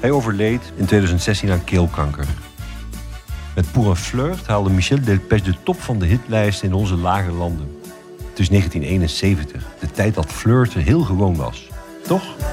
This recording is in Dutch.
Hij overleed in 2016 aan keelkanker. Met Pour un flirt haalde Michel Delpech de top van de hitlijst in onze lage landen. Het is 1971, de tijd dat flirten heel gewoon was. Toch?